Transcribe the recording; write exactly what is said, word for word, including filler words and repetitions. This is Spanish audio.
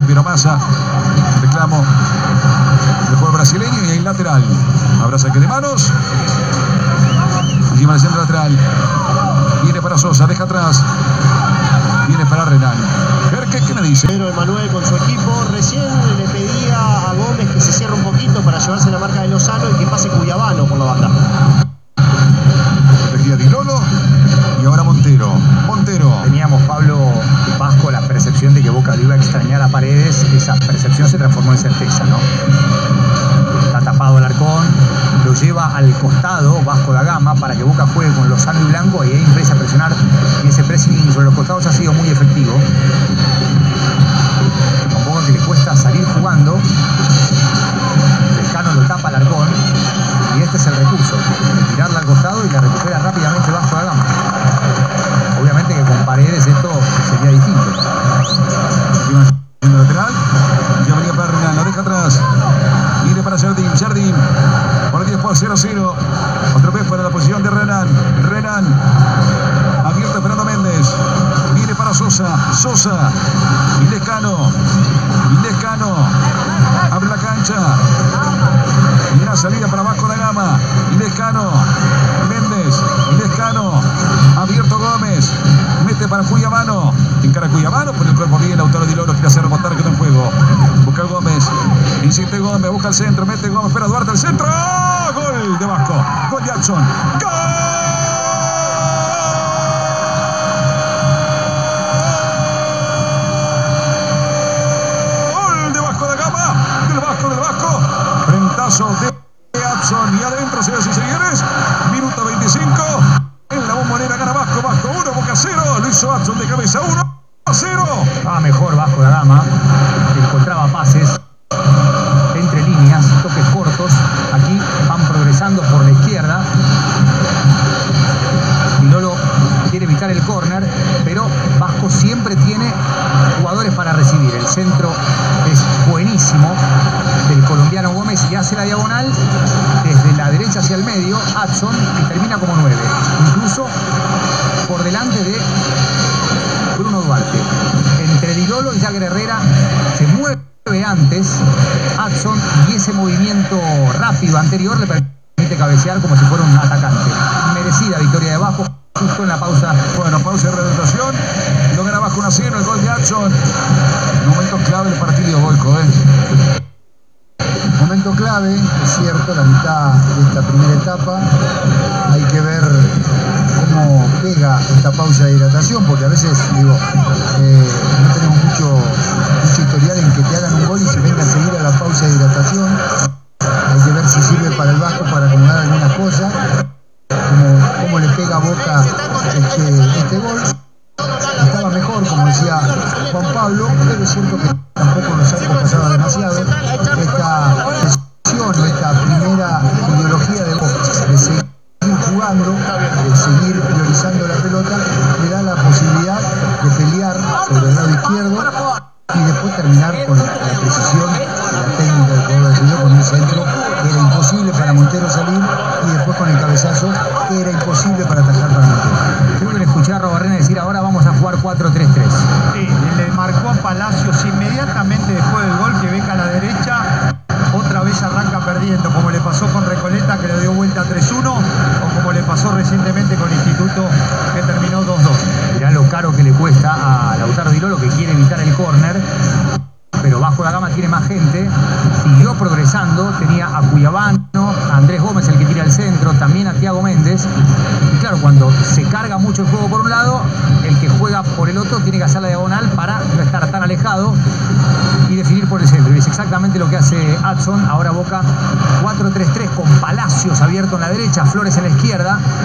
Piero Massa. Reclamo del jugador brasileño y ahí lateral. Habrá saque de manos. Allí va el centro lateral. Viene para Sosa, deja atrás. Viene para Renan. ¿Qué, qué me dice? Pedro Emanuel con su equipo. Recién le pedía a Gómez que se cierre un poquito para llevarse la marca de Lozano y que pase Cuyabano por la banda. Regía Di Lolo y ahora Montero. Montero. Teníamos, Pablo Vasco, la percepción de que Boca le iba a extrañar a Paredes. Esa percepción se transformó en certeza, ¿no? Está tapado Alarcón, lo lleva al costado Vasco da Gama para que Boca juegue con Lozano y Blanco y ahí empieza a presionar, y ese pressing sobre los costados ha sido muy efectivo. Un poco que le cuesta salir jugando. Lescano lo tapa Alarcón y este es el recurso, de tirarla al costado y la recupera rápidamente Vasco da Gama. Obviamente que con Paredes esto sería distinto. En lateral, ya venía para Renan, la deja atrás. Viene para Jardín, Jardín. Por aquí después cero cero. Otra vez para la posición de Renan. Renan. Abierto esperando Méndez. Viene para Sosa. Sosa. Y Lescano. Y Lescano. Abre la cancha. Y la salida para Vasco da Gama. Y Lescano. Méndez. Y Lescano. Abierto Gómez. Mete para Cuyabano. Encara Cuyabano. Por el cuerpo bien. Lautaro Di Lolo quiere hacer rebotar, quedó en juego. Busca Gómez. Insiste Gómez. Busca el centro. Mete Gómez. Espera Duarte al centro. Gol de Vasco. Gol de Adson. ¡Gol! De Adson y adentro, señores y señores, minuto veinticinco, en la Bombonera gana Vasco, Vasco uno, Boca cero, lo hizo Adson de cabeza uno a cero. Ah, mejor Vasco da Gama, encontraba pases entre líneas, toques cortos, aquí van progresando por la izquierda. Di Lolo quiere evitar el córner, pero Vasco siempre tiene jugadores para recibir. El centro es buenísimo del colombiano Gómez y hace la diagonal desde la derecha hacia el medio, Adson, y termina como nueve, incluso por delante de Bruno Duarte. Entre Di Lolo y Jagger Herrera se mueve antes Adson y ese movimiento rápido anterior le permite cabecear como si fuera un atacante. Merecida victoria de Vasco justo en la pausa. Bueno, pausa de representación, lo gana Vasco uno a cero, el gol de Adson. Momento clave del partido, Boico, ¿eh? Momento clave, es cierto, la mitad de esta primera etapa. Hay que ver cómo pega esta pausa de hidratación, porque a veces, digo, eh, no tenemos mucho, mucho historial en que te hagan un gol y se venga a seguir a la pausa de hidratación. Hay que ver si sirve para el Vasco para acomodar algunas cosas, como, cómo le pega a Boca este, este gol. Estaba mejor, como decía Juan Pablo, pero es cierto que tampoco los arcos pasaba demasiado. Esta presión, esta primera ideología de Boca, de seguir jugando, de seguir priorizando la pelota, le da la posibilidad de pelear sobre el lado izquierdo y después terminar con la precisión de la técnica del jugador brasileño, con un centro que era imposible para Montero salir y después con el cabezazo que era imposible para atajar para Montero. Creo que le escuché a Robarrena decir ahora vamos a jugar cuatro tres tres. Sí, le marcó a Palacios inmediatamente después del gol que beca a la derecha. Otra vez arranca perdiendo, como le pasó con Recoleta, que le dio vuelta tres uno, o como le pasó recientemente con Instituto, que terminó dos dos. Mirá lo caro que le cuesta a Lautaro Di Lolo, que quiere evitar el córner, pero Vasco da Gama tiene más gente, siguió progresando, tenía a Cuyabano, a Andrés Gómez, el que tira al centro, también a Thiago Méndez, y claro, cuando se carga mucho el juego por un lado, el que juega por el otro tiene que hacer la diagonal para no estar tan alejado y definir por el centro, y es exactamente lo que hace Adson. Ahora Boca cuatro tres tres con Palacios abierto en la derecha, Flores en la izquierda.